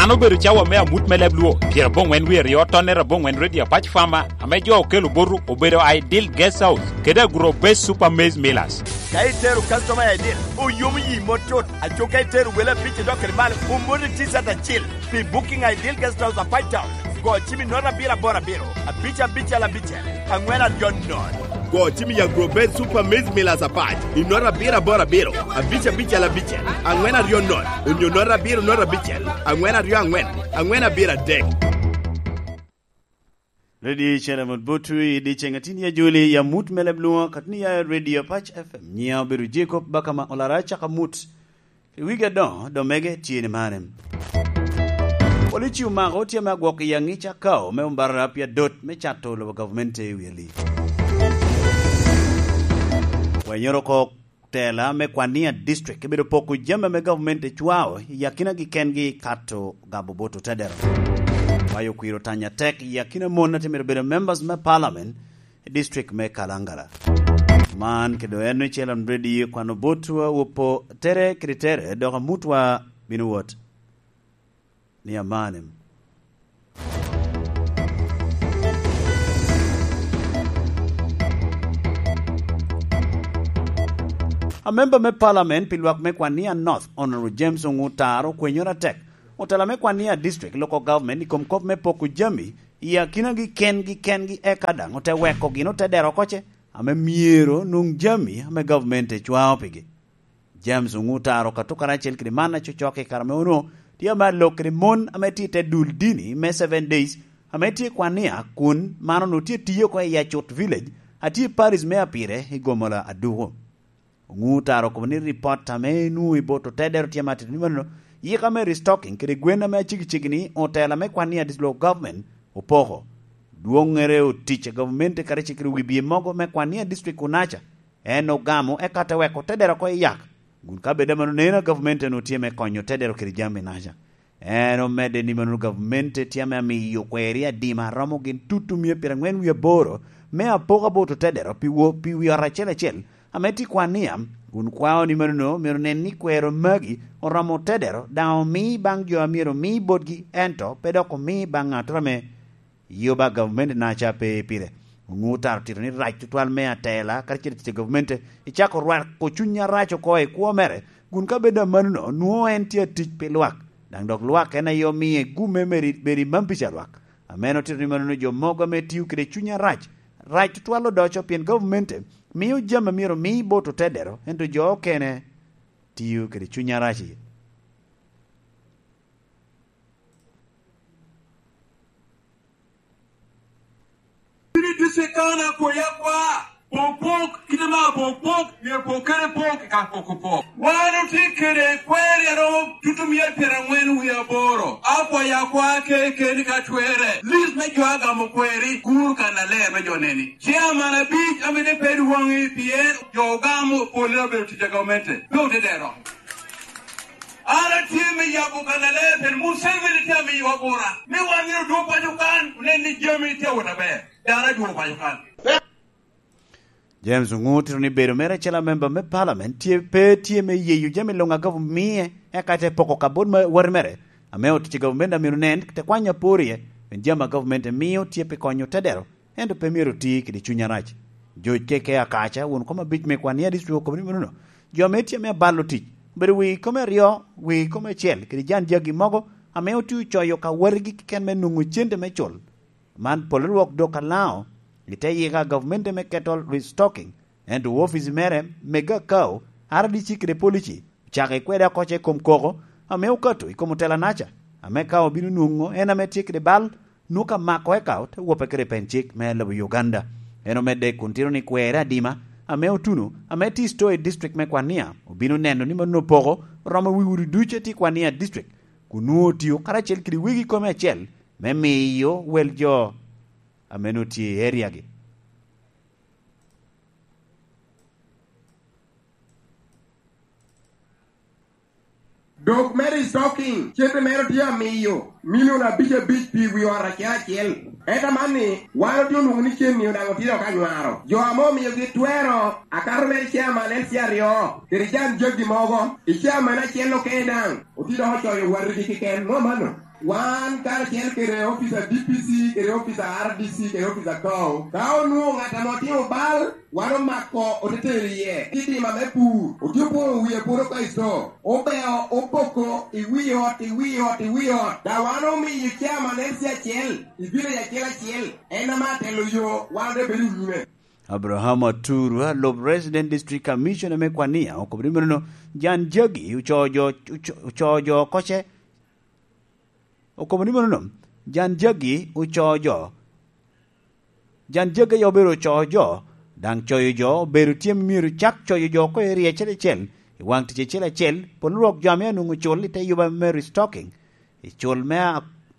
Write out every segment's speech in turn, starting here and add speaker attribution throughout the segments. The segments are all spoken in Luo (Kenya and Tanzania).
Speaker 1: mano bedo chawa me amut melebluo pier bongwen wi rio tonera bongwen radio patch farmer amejo okelo boru obedo ideal guest house keda grow best super maize millers
Speaker 2: kaiteru customer ideal uyum yi motot acho kaiteru wela pitch dokere mal umuri tisata chill be booking ideal guest house a fight town go chimi nora bira bora biro a bicha la bicha angwena non go chimi ya grow best super maize millers apart inora bira bora biro a bicha la bicha angwena non unyo nora biro nora bicha angwena angwena bira deck
Speaker 3: Ready Cheramut Butui di Chengatini ya Juli ya Mut Melebluo katni ya Radio Patch FM Nya Biru Jacob Bakama Olaracha Kamut Wiga do mege tiene manem Polichi umago tia magwok yangicha kao me umbara pia dot me chato lo governmente wili Wanyoro ko tela me kwania district biru poku jamba me governmente chuao yakina gikengi kato gaboboto tedero Wayo kuiro tanya tek yakina mona temir bere members me parliament district me Kalangala man kedo eno chelam ready kwano botua upo tere kritere doga mutwa binuwot ni amanem A member me parliament pilwak me kwania North Honorable James Ongutaro kwenyora tek Otala me kwania district local government ikomkop me poku jami ya kina gi ken ekada ngote weko gino te dero koche ame miero nung jami ame government e chwao pigi James Ongutaro katuka rachel krimana chochoke karame uno tia ma lokri mon ame ti te dul dini me 7 days ame ti kwania kun mano no ti tiyo ko ya chot village ati Paris me apire igomola aduho Ongutaro komni report ame nu iboto te dero tia mati ni mano Yika me restocking kiri gwena me chigini otela me kwania dis local government upoho. Duongere utiche government kare chikiri wibie mogo me kwania district unacha. Eno gamu kate weko tedero ko yak. Gunka bede manu nena government no tie me konyo tedero kiri jambi naja. Eno mede ni manu government tie me mi yokweria dima ramo gin tutu mie pirangwen wia boro. Me apoga boto tedero pi wia chel. Ameti kwania un kwao ni meruno ni kwero magi oramo tedero dao mi bang jo amiro mi bodgi ento pedoko mi bang atrame yoba government na chape pire ngutar tirni right tutwal me atela karchir ti government ichako rwa ko chunya racho ko e kuomere gun ka beda manuno nuo entie tich pelwak dang dok lwak ena yo mi gume beri mampicha lwak ameno tirni manuno jo mogo me tiu kire chunya rach tutwalo docho pien government Miu jama miro mi boto tedero ento jo kene tiu kede chunya rachi.
Speaker 4: Ini disekana ko yakwa pok kidema pok ye pokere pok ka pok. Wanu tikere kwere ro tutumia perangwenu ya boro. Apo yakwa ke ni katwere. Lis me joaga mo kweri gur kana le me joneni. Chairman big amene pedu wangi pie jogamu polero be tijagamente. No de dero. Ara tiemi yabu kana le per museveni tiemi yabora. Me waniro do pajukan neni jemi te wona be. Dara do pajukan.
Speaker 3: James Ongutaro ni bero mera chela member me parliament tie me yeyu jame longa government kate poko kabon ma warmere ameo ti government amiru nen te kwanya porie njama government mio tie pe konyo tedero endo pe miru ti kidi chunya rach jo keke akacha won koma bit me kwania district ko ni no jo metie me ballo ti bero wi kome rio wi kome chel kidi jan jagi mogo ameo tu choyo ka wargi ken me nungu chende me chol man polruok do kalao Ite yiga government me ketol restocking and office mere mega kao ardi chikre polichi chake kweda koche komkoko ame ukato ikomutela nacha ame kao binu nungo ena me chikre bal nuka mako ekaut wope kre penchik me lebo Uganda eno mede kuntiro ni kwera dima ame utunu ame ti story district me kwania ubinu nendo ni mano pogo rama wiwuri duche ti kwania district kunuo tiyo karachel kiri wigi kome chel me miyo weljo amenuti area gi
Speaker 5: Dok Mary talking chete mero tia miyo milion abich pi wi ora achiel. Eta mani wano tiyo ni chemi unango tiro kanywaro. Jo amo miyo gitwero akaro meri chama nensi ario. Tirijan jogi mogo. Ichama na chielo kedang. Utiro hocho yu wariki kiken mo mano. Wan kar chiel kere officer DPC, kere officer RDC, kere officer KOW. Kao nuo ngata motio bal, wano mako oteteriye. Titi mamepu, utiupo uye puro kwa iso. Obeo, opoko, iwiot. Da wano mi yuchama nensi achiel. Ibire ya chiel achiel. Ena matelo yo, wano de beli nyime.
Speaker 3: Abraham Aturu, Lob Resident District Commissioner mekwania, okobrimino Jan Jogi, uchojo koche, okobrimino Jan Jogi, uchojo. Jan Jogi yobero chojo, dang chojo, beru tiem miru chak chojo ko eri chel. Iwang tiche chel, ponurok jamia nungu chol ite yuba me restocking. Ichol mea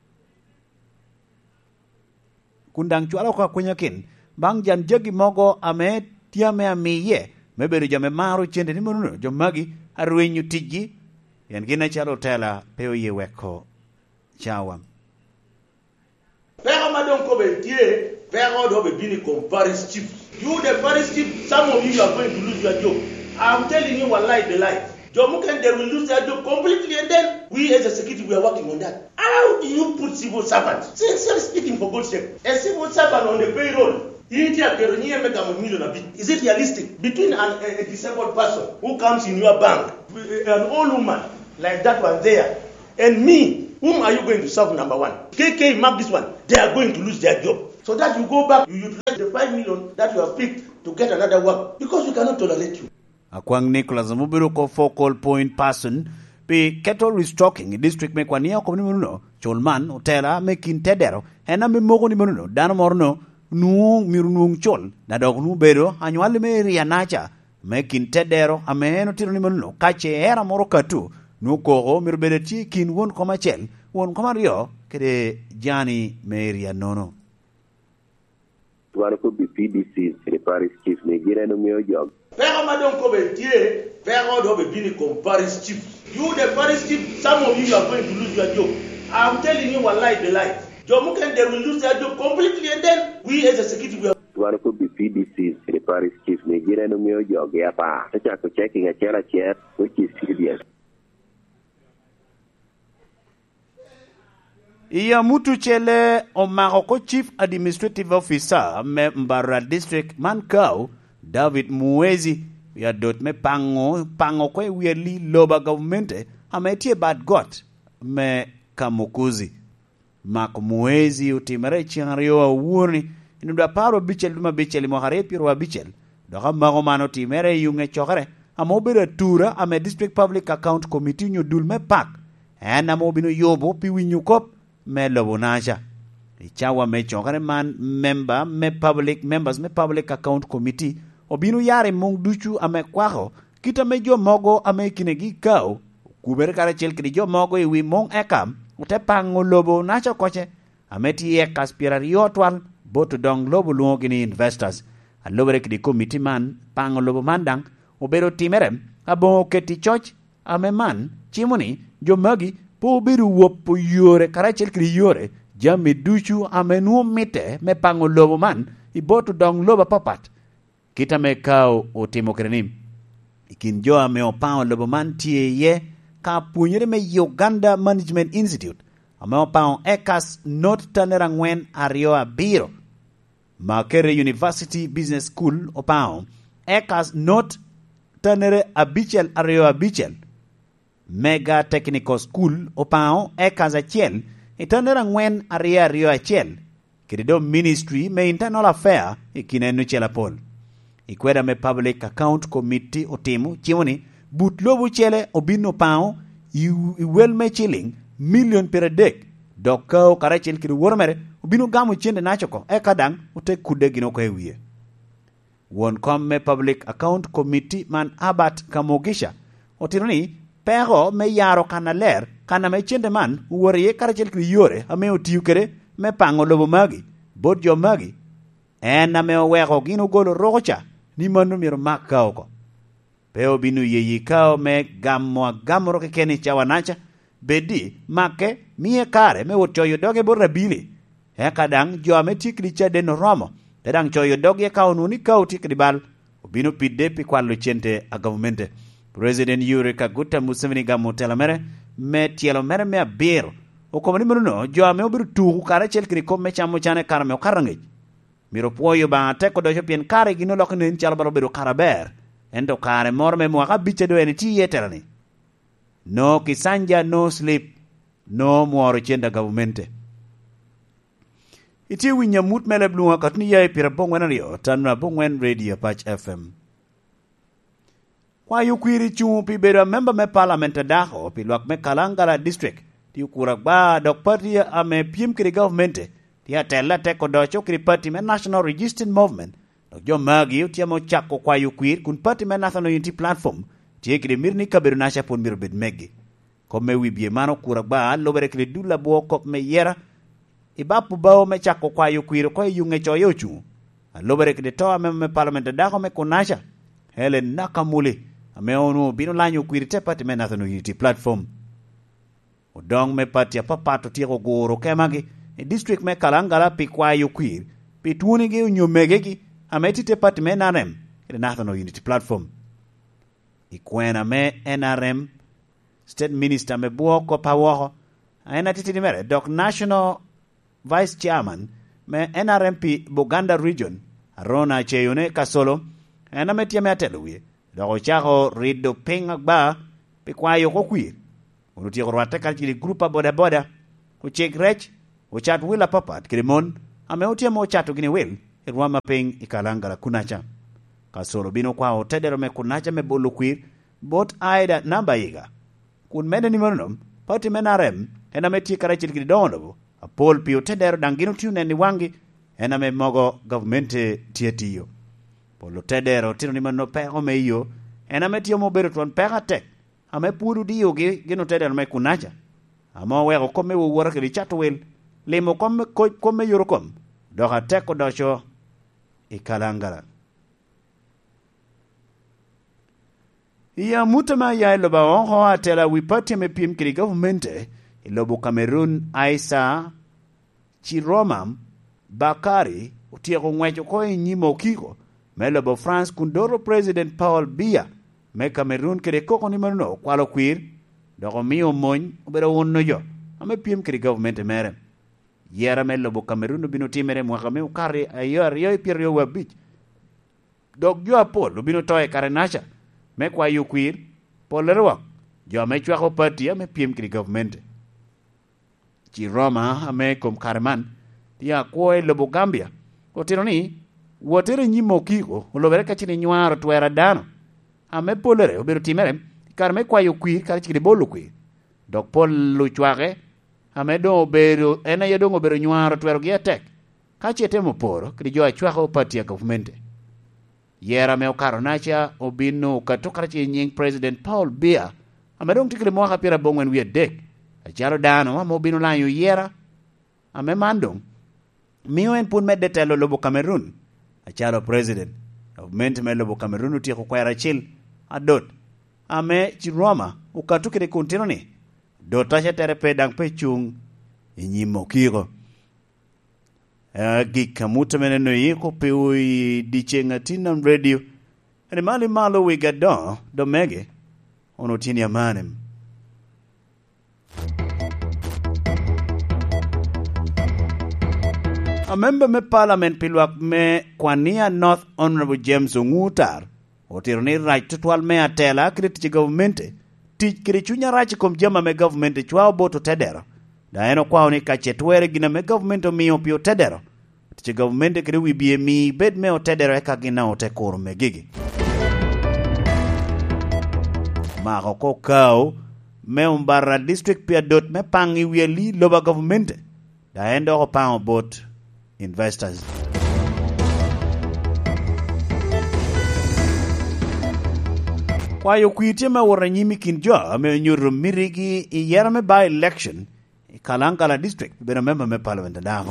Speaker 3: kundang chwalo kwa kunyakin. Bang Jan Jogi mogo ame tiame amiye meberu jame maru chende ni monuno jomagi arwenyu tiji yan gina chalo tela peo ye weko chawam
Speaker 6: Père Madon Kobe tie Père Odo be bini comme Paris chief. You the Paris chief, some of you are going to lose your job. I'm telling you one lie the lie. Jomuken they will lose their job completely and then we as a security we are working on that. How do you put civil servants? Sincerely speaking for God's sake, a civil servant on the payroll. Is it realistic between a disabled person who comes in your bank, an old woman like that one there, and me? Whom are you going to serve? Number one, KK mark this one. They are going to lose their job. So that you go back, you utilize the 5 million that you have picked to get another work because we cannot tolerate you.
Speaker 3: Akwang Nicholas Mubiro ko focal point person be cattle restocking district mekwania ko ni muno cholman utela mekin tedero ena me mogo ni muno dano morno nuung mirunung chol na dog nu bedo anywali me rianacha mekin tedero ameno tiro ni muno kache era moro katu nu kogo mirbedeti kin won koma chel won koma rio kede jani me rianono
Speaker 7: tuano ko PDC le Paris chief ne gira no meo jog
Speaker 6: Père Madon Kobe tie Père Odo be bini comme Paris chief. You the Paris chief, some of you are going to lose your job. I'm telling you one lie the lie. Jomuken they will lose their job completely and then we as a security we are
Speaker 7: tuano ko PDC le Paris chief ne gira no meo jog ya pa ta ko checking a chera which is serious.
Speaker 3: Iya mutu chele Omaroko Chief Administrative Officer me Mbara District Mankau David Muezi ya dot me pango kwe weirdly loba government ametie bad got me Kamukuzi Mak Muezi utimere chingario wa uoni inuda paro bichel duma bichel mohare piro wa bichel doka magomano timere yunge chokare amobere tura ame District Public Account Committee nyu dulme pak ena mobinu yobo piwi nyukop me lobonasha ichawa me chokare man members me public account committee obinu yare mong duchu ame kwaho kita me jo mogo ame kinegi kao kuber kare chel kidi jo mogo iwi mong ekam ute pango lobo nacha koche ame ti ekas pirario twal boto dong lobo luo gini investors a lobere kidi committee man pango lobo mandang obero timerem abo keti choch ame man chimoni jo magi po biru wopo yore karachel kri yore jami duchu amenu mite me pango lobo man ibotu dong loba papat kita me kao otimo krenim ikin jo ame opao lobo man tie ye ka punyere me Uganda Management Institute ame opao ekas not tanerangwen ario abiro Makere University Business School opao ekas not tanere abichel ario abichel Mega Technical School opao ekas achiel itanera ngwen ario achiel kirido ministry me internal affair ikinenu chela pol ikweda me public account committee otimu chiwoni butlobu chele obino pao iwel me chilling million per dek dokao karachel kiri wormere obino gamu chende nachoko ekadang ute kude gino ko ewie won kom me public account committee man Abat Kamogisha otironi pero me yaro kanaler kana me chende man woriye karachel kri yore ame otiu kere me pango lobo magi bodjo magi ena me wego gino golo rocha ni manu miro makao ko peo binu yeyi kao me gammo ke keni chawanacha bedi make mie kare me wot choyo doge bor rabili eka dang jo ame tikri cha den romo te dang choyo doge ka onuni ka utikri bal obino pide pi kwalo chente a government President Yoweri Kaguta Museveni gamotela mere me tielo mere me abiro okomani mono jo ame obiru tuku kare chel kri kom me chamo chane kare me okarange miro puoyo ba te ko dojo pien kare gino lokne chalo baro bedo karaber endo kare morme mwaka biche do eni ti yeterani no kisanja no sleep no mworo chenda government iti winya mut mele blunga katni yai pira bongwen rio tanna bongwen radio patch fm kwa yukwiri chupi bedo member me parliament daho pi lwak me Kalangala district ti ukurak ba dok party ame piem kiri government ti atela te kodocho kiri party me national resistance movement dok jo magi utiamo chako kwa yukwir kun party me national unity platform ti kiri mirni kaberu nasha pon mirbed megi kome wibie mano kurak ba lobere kiri dula buo kop me yera ibapu bao me chako kwa yukwir ko yunge choyo chu lobere kiri to ame me parliament daho me kunasha Helen Nakamuli ame onu bino lanyo kwirite party me national unity platform odong me party papato tiro goro kemagi district me Kalangala pi kwa yukwir pi tuoni ge nyomegegi ametite party me NRM the national unity platform ikwena me NRM state minister me buoko pawo aena titi mere dok national vice chairman me NRM pi Buganda region Arona Cheyone Kasolo ena metia me ateluye doko chako rido pinga ba pe kwayo ko kwir unuti ko rwata kalchi grupa boda boda ko check rech o chat wila papat krimon ame utia mo chato gine wel irwama ping ikalangala kunacha kasoro bino kwa otedero me kunacha me bolo kwir bot aida namba yiga kun mede ni monom pati menarem ena metia karachi kidondo a pol pi otedero dangino tune ni wangi ena me mogo government tietiyo Polo tedero tino ni mano pego me iyo ena metio mo bero tuan pega tek ame puru diyo gino tedero me kunacha ama wego kome wuwara kiri chato wel limo kome yorokom doka teko dosho ikalangala iya mutama ya iloba onho atela wipati me pim kiri governmente ilobo Cameroon Aisa Chiromam Bakari utieko ngwecho ko nyimo kiko Melobo France kundoro President Paul Biya me Cameroon kere koko ni mano kwalo kwir doko miyo mon ubero wonno jo ame piem kere government mere yera melobo Cameroon bino timere mwaka me ukari ayo pirio wabich dok jo apol bino toye kare nasha me kwa yu kwir polerwa jo ame chwako party ame piem kere government chi Roma ame kom Karman ya kwa lobo Gambia otero ni wotere nyimo kiko olobere kachini nywaro twera dano ame polere obero timere karme kwayo kwir kar chikide bolo kwir dok pol luchwage ame do obero ena yedong obero nywaro twero gi atek kachete moporo kidi jo achwako opati ya government yera me okaro nacha obino kato kar chi nying President Paul Biya ame dong tikile mwaka pira bongwen wiye dek acharo dano ame obino lanyo yera ame mandong miyo en pun medde telo lobo Cameroon acharo president government me lobo Cameroon utieko kwera chil adot ame Chiroma ukatukire kontino ni dotacha terepe dang pe chung inyimo kiko gikamuta meneno yiko pe ui dichenga tinam radio ene mali malo wigado do mege onotini amanem A member me parliament pilwak me Kwania North Honorable James Ongutar otironi right to twal me atela kriti government tich kiri chunya rachi kom jama me government chwa boto tedero da eno kwao ni kachetwere gina me government miyo pio tedero tich government kiri wibie mi bed me o tedero eka gina ote koro me gigi mako ko kao me umbara district pia dot me pangi wieli loba government da endo ko pango bot investors. Kwa yo kuitie me waranyimi kinjo me nyuru mirigi yera me by election Kalangala district bena member me parliament daho.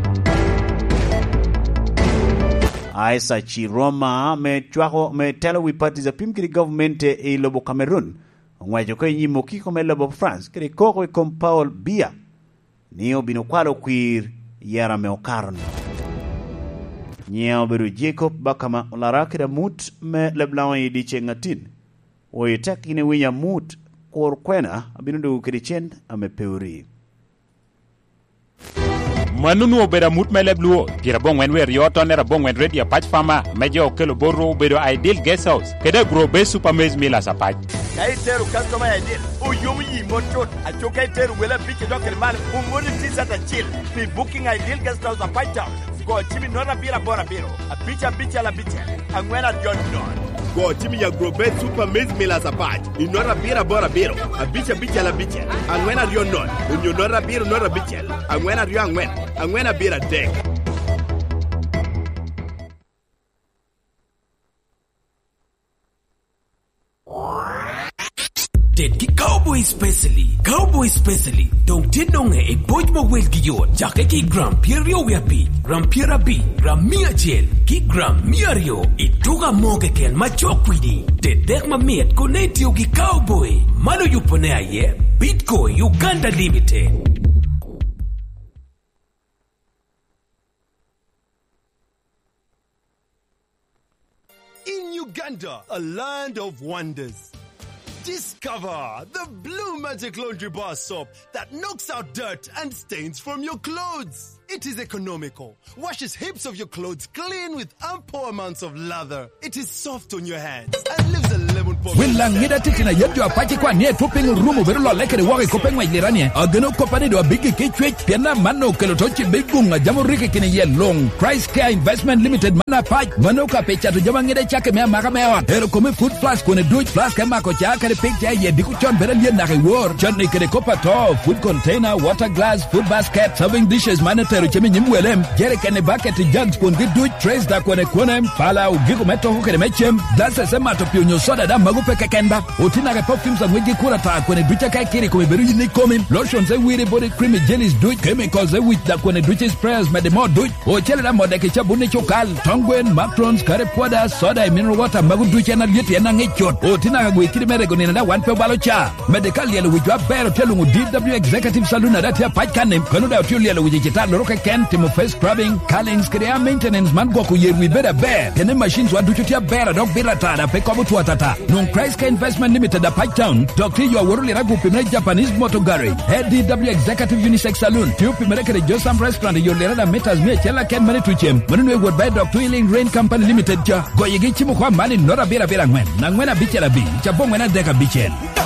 Speaker 3: Aisa Chiroma me chwako me telo we parties a pimkiri government e lobo Cameroon ng'wejo ko nyimo kiko me lobo France kere koko kom Paul Biya ni obino kwalo kwir yara me okarno nyeo beru Jacob Bakama olarakira mut me leblawan yidi chengatin o yitek ine winya mut kor kwena abino du kirichen ame peuri
Speaker 1: manunu obera mut melebluo pira bongwen wer yotonera bongwen redia patch fama mejo kelo borro bedo Ideal Guest House kede grobe supermez mila sapaj
Speaker 2: kaiteru customer Ideal uyum yi motot achoka iteru wela biche dokel mal umoni tisata chill pi booking Ideal Guest House a patch town go chimi nora bira bora biro a bicha la biche angwena John go chimi ya grobe supermez mila sapaj inora bira bora biro a bicha la biche angwena John non unyonora biro nora biche angwena Rio angwena bira dek
Speaker 8: Dedi Cowboy specially don't tinonge e bojmo wel giyo jake ki gram pierio wiapi gram pierabi gram mia gel ki gram miario ituga moge ken machokwidi te dek mamiet konetio ki Cowboy mano yupone aye Bitco Uganda Limited.
Speaker 2: In Uganda, a land of wonders, discover the Blue Magic Laundry Bar Soap that knocks out dirt and stains from your clothes. It is economical, washes heaps of your clothes clean with ample amounts of lather. It is soft on your hands and leaves a lemon pop.
Speaker 9: Wilangida titina yetu apache kwa nie tuping rumu berulo lekere wake kopengwa ilirania. Ageno kopani do bigi kichwe piana mano kelotochi bigunga jamurike kini ye long. Price Care Investment Limited mana pach mano kapecha tu jamangide chake mea makamewa. Hero kome food plus kone Dutch plus kema kocha kare picture ye dikuchon beralien na reward. Chani kere kopa to food container, water glass, food basket, serving dishes manete Chemi nyimwelem jere kene bucket jugs kon gidu trays da kone pala ugigo meto hukere mechem dasa sema to pionyo soda da magupe kekenba utina ke perfumes and wigi kura ta kone ducha kai kiri ko beru ni komi lotions e wiri body cream jellies do chemicals e with da kone ducha sprayers med more do o chele da mode ke chabune chokal tongwen matrons kare poda soda e mineral water magu ducha na yeti na ngechot utina ka gwikiri mere gone na one pe balocha medical yelo wijwa bero telungu DW executive saloon da tia pachane kono da tiuli yelo wijita loroke Ken Timo face scrubbing, callings, crea maintenance, man go kuyer we better bear. Kene machines wa duchutia bear dog birata pe kobo tuatata. Non Price Care Investment Limited da Pike Town. Dr. Yo woruli ragu pimre Japanese Motor Garage. Head DW Executive Unisex Saloon. Tiu pimre kere Josam Restaurant yo lera da metas me chela ken mani tuchem. Manunwe would buy Dr. Healing Rain Company Limited ja. Go yegi chimu kwa mani nora bira ngwen. Na ngwena biche la bi. Chabong wena deka bichen.